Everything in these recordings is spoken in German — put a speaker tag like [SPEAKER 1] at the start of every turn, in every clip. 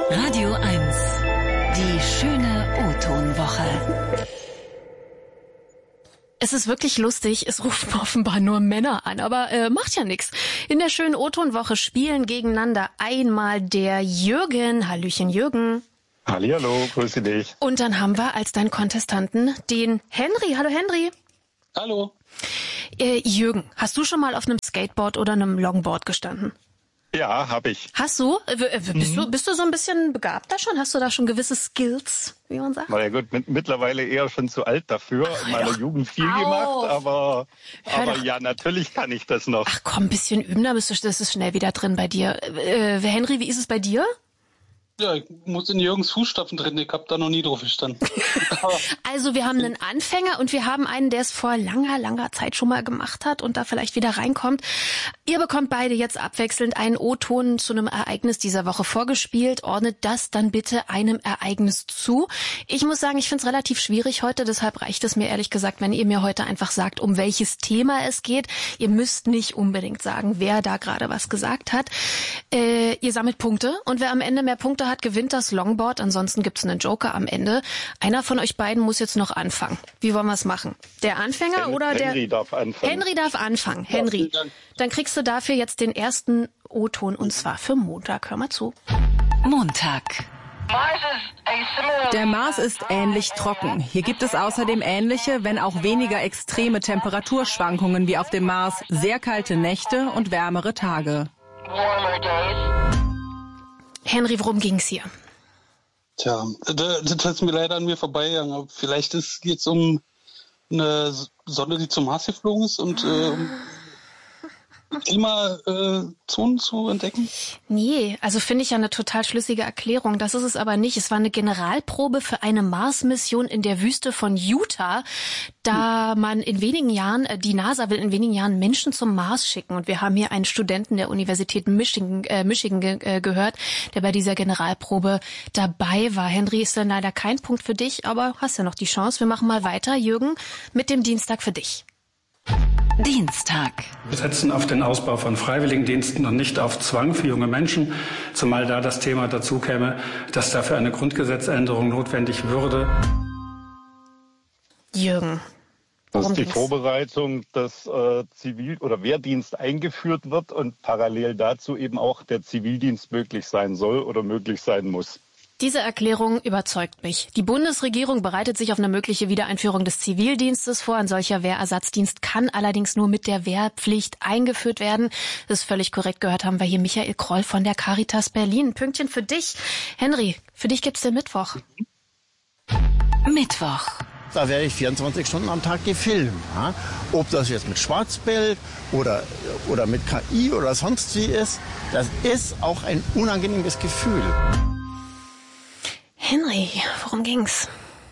[SPEAKER 1] Radio 1. Die schöne O-Ton-Woche.
[SPEAKER 2] Es ist wirklich lustig, es rufen offenbar nur Männer an, aber macht ja nichts. In der schönen O-Ton-Woche spielen gegeneinander einmal der Jürgen. Hallöchen Jürgen.
[SPEAKER 3] Hallihallo, grüße dich.
[SPEAKER 2] Und dann haben wir als deinen Kontestanten den Henry. Hallo Henry.
[SPEAKER 4] Hallo.
[SPEAKER 2] Jürgen, hast du schon mal auf einem Skateboard oder einem Longboard gestanden?
[SPEAKER 3] Ja, habe ich.
[SPEAKER 2] Hast du? Bist du so ein bisschen begabter schon? Hast du da schon gewisse Skills, wie man sagt?
[SPEAKER 3] Na ja gut, mittlerweile eher schon zu alt dafür. In meiner Jugend viel gemacht, aber ja, natürlich kann ich das noch.
[SPEAKER 2] Ach komm, ein bisschen üben, das ist schnell wieder drin bei dir. Henry, wie ist es bei dir?
[SPEAKER 4] Ja, ich muss in Jürgens Fußstapfen drin, ich habe da noch nie drauf gestanden.
[SPEAKER 2] Also wir haben einen Anfänger und wir haben einen, der es vor langer Zeit schon mal gemacht hat und da vielleicht wieder reinkommt. Ihr bekommt beide jetzt abwechselnd einen O-Ton zu einem Ereignis dieser Woche vorgespielt. Ordnet das dann bitte einem Ereignis zu. Ich muss sagen, ich finde es relativ schwierig heute, deshalb reicht es mir ehrlich gesagt, wenn ihr mir heute einfach sagt, um welches Thema es geht. Ihr müsst nicht unbedingt sagen, wer da gerade was gesagt hat. Ihr sammelt Punkte und wer am Ende mehr Punkte hat, gewinnt das Longboard. Ansonsten gibt's einen Joker am Ende. Einer von euch beiden muss jetzt noch anfangen. Wie wollen wir es machen? Der Anfänger oder der...
[SPEAKER 3] Henry darf anfangen.
[SPEAKER 2] Henry darf anfangen. Henry, dann kriegst du dafür jetzt den ersten O-Ton und zwar für Montag. Hör mal zu.
[SPEAKER 1] Montag.
[SPEAKER 5] Der Mars ist ähnlich trocken. Hier gibt es außerdem ähnliche, wenn auch weniger extreme Temperaturschwankungen wie auf dem Mars, sehr kalte Nächte und wärmere Tage.
[SPEAKER 2] Henry, worum ging's hier?
[SPEAKER 4] Tja, das ist mir leider an mir vorbeigegangen. Aber vielleicht geht's um eine Sonde, die zum Mars geflogen ist und Klimazonen zu entdecken?
[SPEAKER 2] Nee, also finde ich ja eine total schlüssige Erklärung. Das ist es aber nicht. Es war eine Generalprobe für eine Mars-Mission in der Wüste von Utah, da man in wenigen Jahren, die NASA will in wenigen Jahren Menschen zum Mars schicken. Und wir haben hier einen Studenten der Universität Michigan gehört, der bei dieser Generalprobe dabei war. Henry, ist dann leider kein Punkt für dich, aber hast ja noch die Chance. Wir machen mal weiter, Jürgen, mit dem Dienstag für dich.
[SPEAKER 1] Dienstag.
[SPEAKER 6] Wir setzen auf den Ausbau von Freiwilligendiensten und nicht auf Zwang für junge Menschen, zumal da das Thema dazu käme, dass dafür eine Grundgesetzänderung notwendig würde.
[SPEAKER 2] Jürgen.
[SPEAKER 3] Das ist die Vorbereitung, dass Zivil- oder Wehrdienst eingeführt wird und parallel dazu eben auch der Zivildienst möglich sein soll oder möglich sein muss.
[SPEAKER 2] Diese Erklärung überzeugt mich. Die Bundesregierung bereitet sich auf eine mögliche Wiedereinführung des Zivildienstes vor. Ein solcher Wehrersatzdienst kann allerdings nur mit der Wehrpflicht eingeführt werden. Das ist völlig korrekt. Gehört haben wir hier Michael Kroll von der Caritas Berlin. Pünktchen für dich. Henry, für dich gibt's den Mittwoch.
[SPEAKER 1] Mittwoch.
[SPEAKER 7] Da werde ich 24 Stunden am Tag gefilmt. Ja? Ob das jetzt mit Schwarzbild oder mit KI oder sonst wie ist, das ist auch ein unangenehmes Gefühl.
[SPEAKER 2] Henry, worum ging's?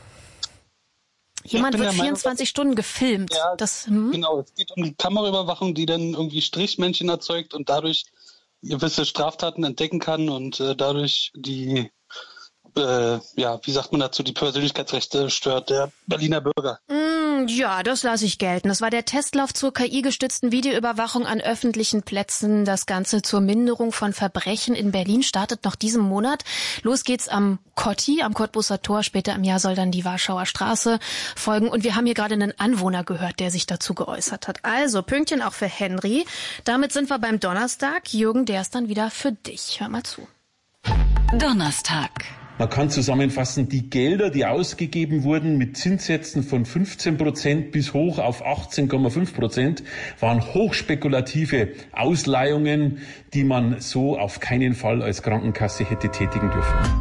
[SPEAKER 2] Jemand wird 24 Stunden gefilmt.
[SPEAKER 4] Ja, genau. Es geht um die Kameraüberwachung, die dann irgendwie Strichmännchen erzeugt und dadurch gewisse Straftaten entdecken kann und dadurch die, wie sagt man dazu, die Persönlichkeitsrechte stört der Berliner Bürger.
[SPEAKER 2] Ja, das lasse ich gelten. Das war der Testlauf zur KI-gestützten Videoüberwachung an öffentlichen Plätzen. Das Ganze zur Minderung von Verbrechen in Berlin startet noch diesen Monat. Los geht's am Kotti, am Cottbuser Tor. Später im Jahr soll dann die Warschauer Straße folgen. Und wir haben hier gerade einen Anwohner gehört, der sich dazu geäußert hat. Also, Pünktchen auch für Henry. Damit sind wir beim Donnerstag. Jürgen, der ist dann wieder für dich. Hör mal zu.
[SPEAKER 1] Donnerstag.
[SPEAKER 8] Man kann zusammenfassen, die Gelder, die ausgegeben wurden mit Zinssätzen von 15% bis hoch auf 18,5%, waren hochspekulative Ausleihungen, die man so auf keinen Fall als Krankenkasse hätte tätigen dürfen.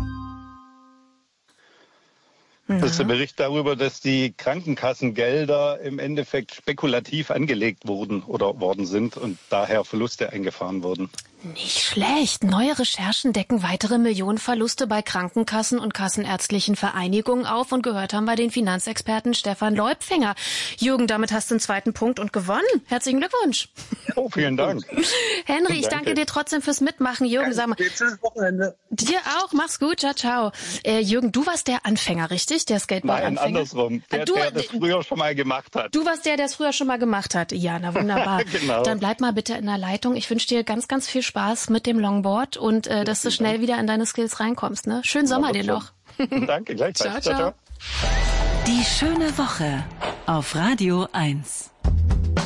[SPEAKER 3] Das ist der Bericht darüber, dass die Krankenkassengelder im Endeffekt spekulativ angelegt wurden oder worden sind und daher Verluste eingefahren wurden.
[SPEAKER 2] Nicht schlecht. Neue Recherchen decken weitere Millionenverluste bei Krankenkassen und kassenärztlichen Vereinigungen auf und gehört haben wir den Finanzexperten Stefan Leupfinger. Jürgen, damit hast du einen zweiten Punkt und gewonnen. Herzlichen Glückwunsch.
[SPEAKER 3] Oh, vielen Dank.
[SPEAKER 2] Henry, ich danke dir trotzdem fürs Mitmachen. Jürgen, sag mal.
[SPEAKER 4] Schönes Wochenende.
[SPEAKER 2] Dir auch. Mach's gut. Ciao, ciao. Jürgen, du warst der Anfänger, richtig? Der Skateboard-Anfänger?
[SPEAKER 3] Nein, andersrum. Der das früher schon mal gemacht hat.
[SPEAKER 2] Du warst der es früher schon mal gemacht hat. Ja, na wunderbar.
[SPEAKER 3] Genau.
[SPEAKER 2] Dann bleib mal bitte in der Leitung. Ich wünsche dir ganz, ganz viel Spaß mit dem Longboard und dass du schnell wieder in deine Skills reinkommst. Ne? Schönen Sommer dir noch.
[SPEAKER 3] Danke, gleichfalls.
[SPEAKER 2] Ciao, ciao.
[SPEAKER 1] Die schöne Woche auf Radio 1.